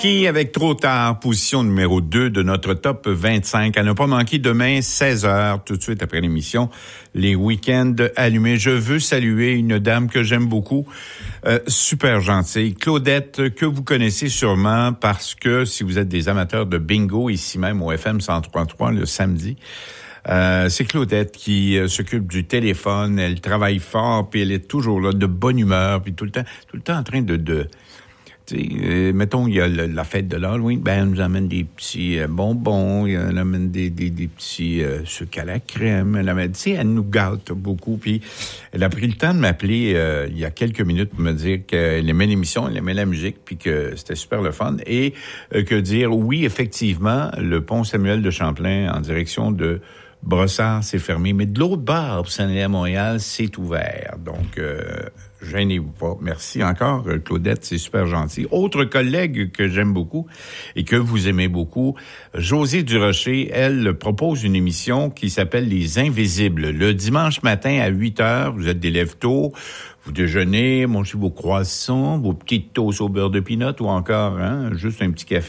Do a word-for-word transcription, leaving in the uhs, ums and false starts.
Qui, avec Trop tard, position numéro deux de notre top vingt-cinq. À ne pas manquer demain, seize heures, tout de suite après l'émission, les week-ends allumés. Je veux saluer une dame que j'aime beaucoup, euh, super gentille, Claudette, que vous connaissez sûrement parce que si vous êtes des amateurs de bingo, ici même au F M cent trois point trois le samedi, Euh, c'est Claudette qui euh, s'occupe du téléphone. Elle travaille fort, puis elle est toujours là, de bonne humeur, puis tout le temps, tout le temps en train de... de Euh, mettons, il y a le, la fête de l'Halloween, ben, elle nous amène des petits euh, bonbons, elle amène des, des, des petits euh, sucres à la crème, elle amène, tu sais, elle nous gâte beaucoup, puis elle a pris le temps de m'appeler euh, il y a quelques minutes pour me dire qu'elle aimait l'émission, elle aimait la musique, puis que c'était super le fun, et euh, que dire, oui, effectivement, le pont Samuel de Champlain en direction de Brossard, c'est fermé, mais de l'autre bord, pour s'en aller à Montréal, c'est ouvert, donc... Euh, gênez-vous pas. Merci encore, Claudette, c'est super gentil. Autre collègue que j'aime beaucoup et que vous aimez beaucoup, Josée Durocher, elle propose une émission qui s'appelle Les Invisibles. Le dimanche matin à huit heures, vous êtes des lève-tôt, vous déjeunez, mangez vos croissants, vos petites toasts au beurre de pinot ou encore hein, juste un petit café.